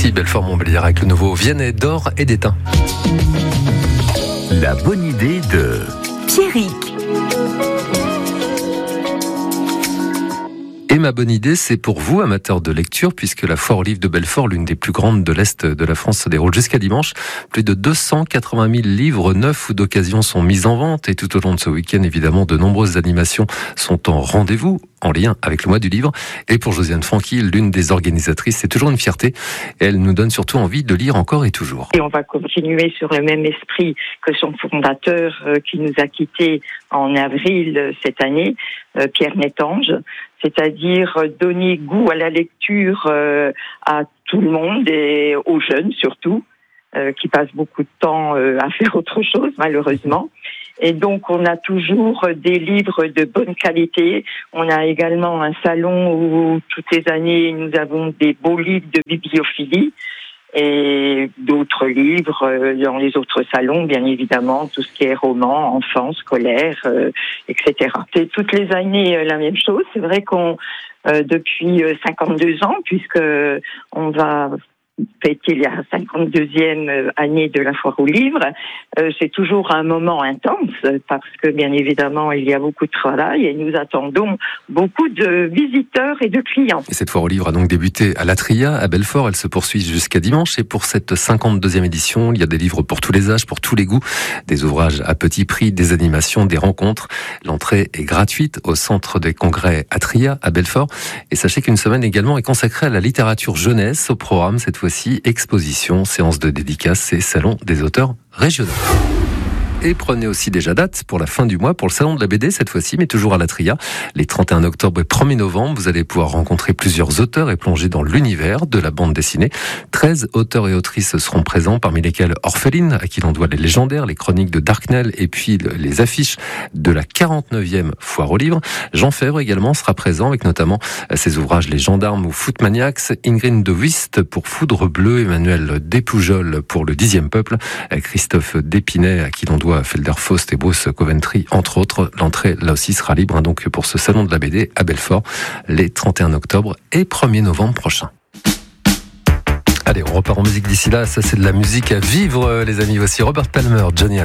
Ici Belfort-Montbéliard avec le nouveau Vianney d'or et d'étain. La bonne idée de Pierrick. Et ma bonne idée, c'est pour vous, amateurs de lecture, puisque la Foire aux livres de Belfort, l'une des plus grandes de l'Est de la France, se déroule jusqu'à dimanche. Plus de 280 000 livres neufs ou d'occasion sont mis en vente. Et tout au long de ce week-end, évidemment, de nombreuses animations sont en rendez-vous, en lien avec le mois du livre. Et pour Josiane Franqui, l'une des organisatrices, c'est toujours une fierté. Et elle nous donne surtout envie de lire encore et toujours. Et on va continuer sur le même esprit que son fondateur qui nous a quittés en avril cette année, Pierre Nettange, c'est-à-dire donner goût à la lecture à tout le monde et aux jeunes surtout, qui passent beaucoup de temps à faire autre chose malheureusement. Et donc on a toujours des livres de bonne qualité. On a également un salon où toutes les années nous avons des beaux livres de bibliophilie et d'autres livres dans les autres salons, bien évidemment, tout ce qui est romans, enfants, scolaires, etc. C'est toutes les années la même chose. C'est vrai qu'on, depuis 52 ans, puisque on va fêter la 52e année de la Foire aux livres, c'est toujours un moment intense parce que bien évidemment il y a beaucoup de travail et nous attendons beaucoup de visiteurs et de clients. Et cette Foire aux livres a donc débuté à l'Atria, à Belfort. Elle se poursuit jusqu'à dimanche et pour cette 52e édition, il y a des livres pour tous les âges, pour tous les goûts, des ouvrages à petit prix, des animations, des rencontres. L'entrée est gratuite au centre des congrès Atria à Belfort. Et sachez qu'une semaine également est consacrée à la littérature jeunesse. Au programme cette fois-ci, exposition, séance de dédicaces et salon des auteurs régionaux. Et prenez aussi déjà date pour la fin du mois pour le salon de la BD cette fois-ci, mais toujours à l'Atria. Les 31 octobre et 1er novembre, vous allez pouvoir rencontrer plusieurs auteurs et plonger dans l'univers de la bande dessinée. 13 auteurs et autrices seront présents, parmi lesquels Orpheline, à qui l'on doit les légendaires, les chroniques de Darknell et puis les affiches de la 49e Foire aux livres. Jean Febvre également sera présent avec notamment ses ouvrages Les Gendarmes ou Footmaniacs, Ingrid de Wist pour Foudre Bleue, Emmanuel Despoujols pour Le 10e Peuple, Christophe Dépinet, à qui l'on doit Felder Faust et Bruce Coventry, entre autres. L'entrée, là aussi, sera libre donc pour ce salon de la BD à Belfort, les 31 octobre et 1er novembre prochains. Allez, on repart en musique d'ici là. Ça, c'est de la musique à vivre, les amis. Voici Robert Palmer, Johnny